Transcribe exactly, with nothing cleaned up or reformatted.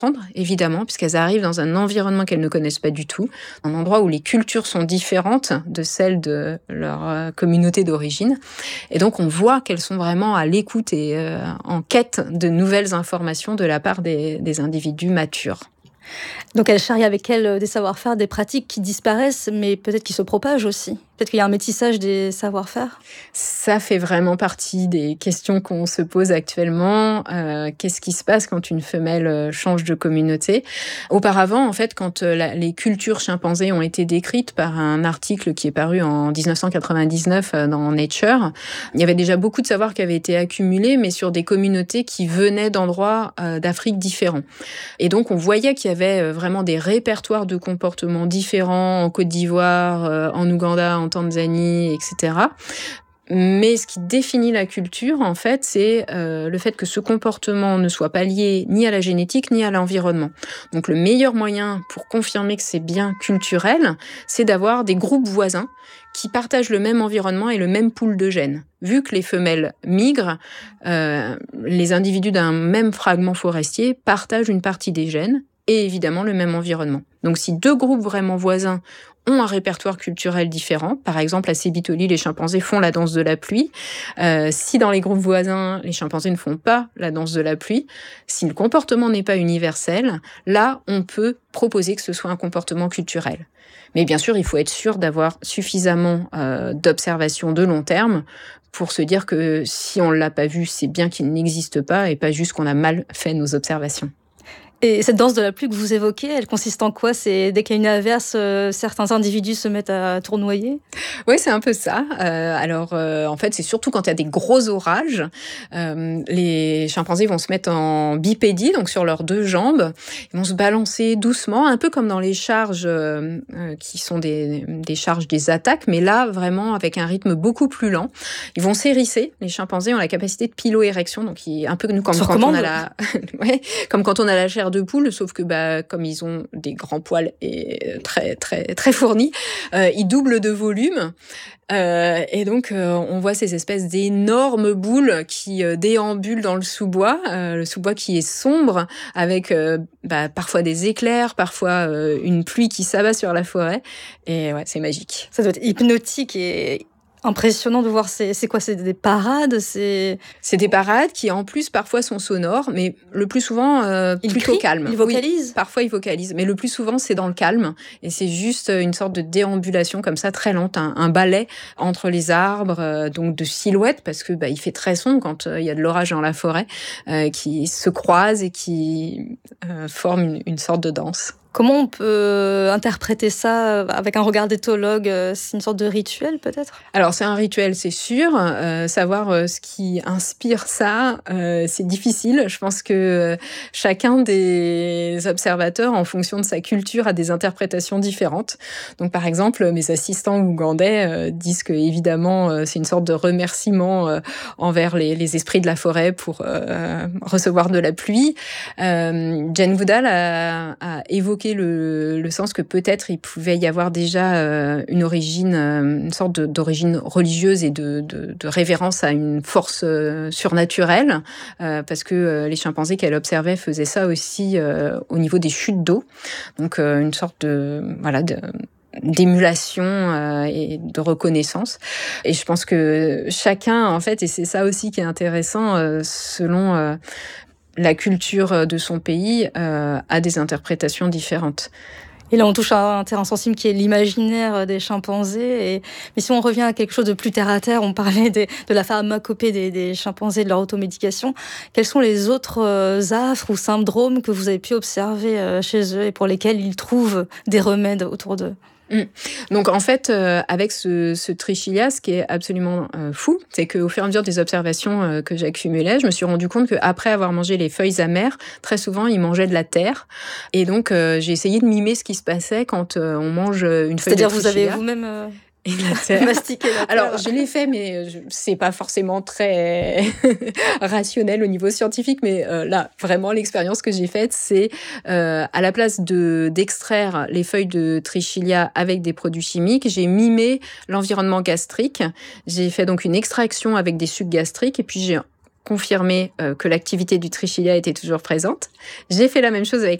évidemment, puisqu'elles arrivent dans un environnement qu'elles ne connaissent pas du tout, un endroit où les cultures sont différentes de celles de leur euh, communauté d'origine. Et donc, on voit qu'elles sont vraiment à l'écoute et euh, en quête de nouvelles informations de la part des, des individus matures. Donc elle charrie avec elle des savoir-faire, des pratiques qui disparaissent, mais peut-être qui se propagent aussi. Peut-être qu'il y a un métissage des savoir-faire. Ça fait vraiment partie des questions qu'on se pose actuellement. Euh, qu'est-ce qui se passe quand une femelle change de communauté ? Auparavant, en fait, quand la, les cultures chimpanzés ont été décrites par un article qui est paru en dix-neuf cent quatre-vingt-dix-neuf dans Nature, il y avait déjà beaucoup de savoir qui avait été accumulé, mais sur des communautés qui venaient d'endroits euh, d'Afrique différents. Et donc, on voyait qu'il y avait vraiment des répertoires de comportements différents en Côte d'Ivoire, euh, en Ouganda, en Tanzanie, et cetera. Mais ce qui définit la culture, en fait, c'est euh, le fait que ce comportement ne soit pas lié ni à la génétique ni à l'environnement. Donc le meilleur moyen pour confirmer que c'est bien culturel, c'est d'avoir des groupes voisins qui partagent le même environnement et le même pool de gènes. Vu que les femelles migrent, euh, les individus d'un même fragment forestier partagent une partie des gènes et évidemment le même environnement. Donc si deux groupes vraiment voisins ont un répertoire culturel différent. Par exemple, à Sébitoli, les chimpanzés font la danse de la pluie. Euh, si dans les groupes voisins, les chimpanzés ne font pas la danse de la pluie, si le comportement n'est pas universel, là, on peut proposer que ce soit un comportement culturel. Mais bien sûr, il faut être sûr d'avoir suffisamment euh, d'observations de long terme pour se dire que si on ne l'a pas vu, c'est bien qu'il n'existe pas et pas juste qu'on a mal fait nos observations. Et cette danse de la pluie que vous évoquez, elle consiste en quoi ? C'est dès qu'il y a une averse, euh, certains individus se mettent à tournoyer ? Oui, c'est un peu ça. Euh, alors, euh, en fait, c'est surtout quand il y a des gros orages. Euh, les chimpanzés vont se mettre en bipédie, donc sur leurs deux jambes. Ils vont se balancer doucement, un peu comme dans les charges euh, euh, qui sont des, des charges des attaques, mais là, vraiment avec un rythme beaucoup plus lent. Ils vont s'hérisser. Les chimpanzés ont la capacité de piloérection, donc ils, un peu nous, comme Sur quand commande. on a la, ouais, comme quand on a la chair de poule, sauf que bah comme ils ont des grands poils et très très très fournis, euh, ils doublent de volume. Euh, et donc, euh, on voit ces espèces d'énormes boules qui euh, déambulent dans le sous-bois, euh, le sous-bois qui est sombre, avec euh, bah, parfois des éclairs, parfois euh, une pluie qui s'abat sur la forêt. Et ouais, c'est magique. Ça doit être hypnotique et impressionnant de voir. C'est, c'est quoi ? C'est des parades ? C'est... c'est des parades qui, en plus, parfois sont sonores, mais le plus souvent, euh, il plutôt crie, calme. Il vocalise ? Oui, parfois, ils vocalisent, mais le plus souvent, c'est dans le calme. Et c'est juste une sorte de déambulation comme ça, très lente, un, un ballet entre les arbres, euh, donc de silhouettes, parce que bah, il fait très sombre quand il euh, y a de l'orage dans la forêt, euh, qui se croisent et qui euh, forment une, une sorte de danse. Comment on peut interpréter ça avec un regard d'éthologue ? C'est une sorte de rituel, peut-être ? Alors, c'est un rituel, c'est sûr. Euh, savoir euh, ce qui inspire ça, euh, c'est difficile. Je pense que euh, chacun des observateurs, en fonction de sa culture, a des interprétations différentes. Donc, par exemple, mes assistants ougandais euh, disent que, évidemment, euh, c'est une sorte de remerciement euh, envers les, les esprits de la forêt pour euh, recevoir de la pluie. Euh, Jane Goodall a, a évoqué Le, le sens que peut-être il pouvait y avoir déjà euh, une origine, euh, une sorte de, d'origine religieuse et de, de, de révérence à une force euh, surnaturelle, euh, parce que euh, les chimpanzés qu'elle observait faisaient ça aussi euh, au niveau des chutes d'eau, donc euh, une sorte de voilà de d'émulation euh, et de reconnaissance. Et je pense que chacun, en fait, et c'est ça aussi qui est intéressant, euh, selon euh, la culture de son pays, euh, a des interprétations différentes. Et là, on touche à un terrain sensible qui est l'imaginaire des chimpanzés. Et... Mais si on revient à quelque chose de plus terre-à-terre, on parlait des, de la pharmacopée des, des chimpanzés, de leur automédication. Quels sont les autres euh, affres ou syndromes que vous avez pu observer euh, chez eux et pour lesquels ils trouvent des remèdes autour d'eux ? Mmh. Donc en fait, euh, avec ce, ce trichilia, ce qui est absolument euh, fou, c'est qu'au fur et à mesure des observations euh, que j'accumulais, je me suis rendu compte qu'après avoir mangé les feuilles amères, très souvent, ils mangeaient de la terre. Et donc, euh, j'ai essayé de mimer ce qui se passait quand euh, on mange une feuille C'est-à-dire de trichilia. C'est-à-dire vous avez vous-même... Euh... Et la terre. Mastiquer la terre. Alors, je l'ai fait, mais je, c'est pas forcément très rationnel au niveau scientifique. Mais euh, là, vraiment, l'expérience que j'ai faite, c'est euh, à la place de d'extraire les feuilles de trichilia avec des produits chimiques, j'ai mimé l'environnement gastrique. J'ai fait donc une extraction avec des sucs gastriques et puis j'ai confirmé euh, que l'activité du trichinella était toujours présente. J'ai fait la même chose avec